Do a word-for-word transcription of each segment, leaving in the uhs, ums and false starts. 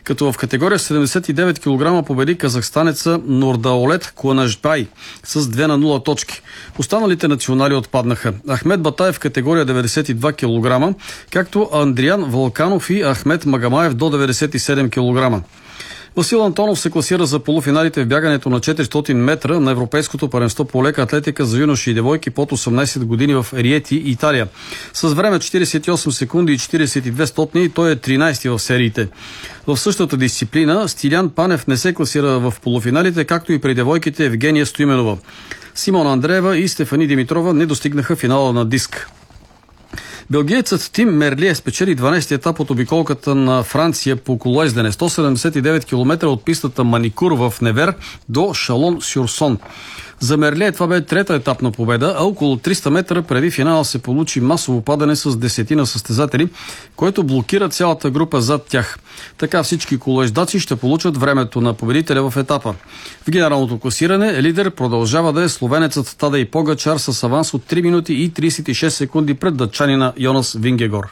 като в категория седемдесет и девет килограма победи казахстанеца Нурдаолет Куанажбай с две на нула точки. Останалите национали отпаднаха. Ахмед Батаев в категория деветдесет и два килограма, както Андриан Вълканов и Ахмед Магамаев до деветдесет и седем килограма. Васил Антонов се класира за полуфиналите в бягането на четиристотин метра на Европейското първенство по лека атлетика за юноши и девойки под осемнадесет години в Риети, Италия. С време четиридесет и осем секунди и четиридесет и две стотни той е тринадесети в сериите. В същата дисциплина Стилян Панев не се класира в полуфиналите, както и при девойките Евгения Стоименова. Симона Андреева и Стефани Димитрова не достигнаха финала на диск. Белгиецът Тим Мерлие спечели дванадесети етап от обиколката на Франция по колоездене, сто седемдесет и девет километра от пистата Маникур в Невер до Шалон-сюр-Сон. За Мерлие това бе трета етапна победа, а около триста метра преди финала се получи масово падане с десетина състезатели, което блокира цялата група зад тях. Така всички колоездаци ще получат времето на победителя в етапа. В генералното класиране лидер продължава да е словенецът Тадей Погачар с аванс от три минути и тридесет и шест секунди пред датчанина Йонас Вингегор.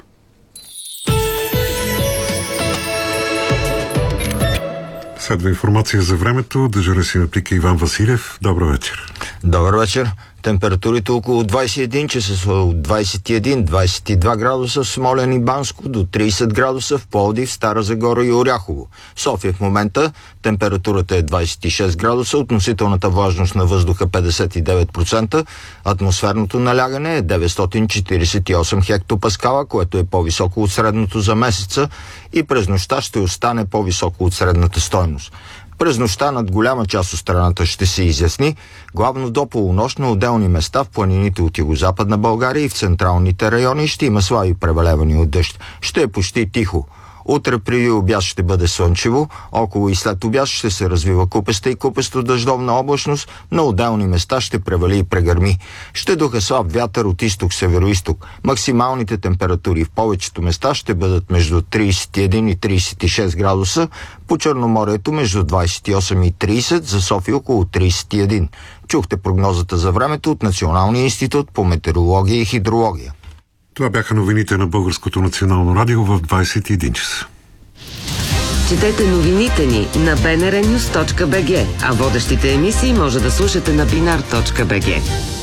Следва информация за времето. Дежурен синоптик Иван Василев. Добър вечер. Добър вечер. Температурите около двадесет и един часа са от двадесет и един до двадесет и два градуса в Смолян и Банско, до тридесет градуса в Пловдив, Стара Загора и Оряхово. В София в момента температурата е двадесет и шест градуса, относителната влажност на въздуха петдесет и девет процента, атмосферното налягане е деветстотин четиридесет и осем хектопаскала, което е по-високо от средното за месеца и през нощта ще остане по-високо от средната стойност. През нощта над голяма част от страната ще се изясни, главно до полунощ на отделни места в планините от югозападна България и в централните райони ще има слаби превалявания от дъжд. Ще е почти тихо. Утре преди обяд ще бъде слънчево, около и след обяд ще се развива купеста и купесто дъждовна облачност, на отделни места ще превали и прегърми. Ще духа слаб вятър от изток-североизток. Максималните температури в повечето места ще бъдат между тридесет и един и тридесет и шест градуса, по Черноморието между двадесет и осем и тридесет, за София около тридесет и един. Чухте прогнозата за времето от Националния институт по метеорология и хидрология. Това бяха новините на Българското национално радио в двадесет и един часа. Четете новините ни на би ен ар нюз точка би джи, а водещите емисии може да слушате на бинар точка би джи.